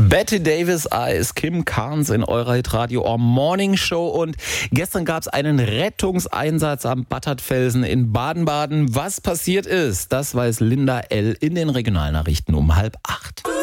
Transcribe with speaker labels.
Speaker 1: Bette Davis ist Kim Carnes in eurer Hitradio Morning Show und gestern gab es einen Rettungseinsatz am Battertfelsen in Baden-Baden. Was passiert ist, das weiß Linda L. in den Regionalnachrichten um 7:30.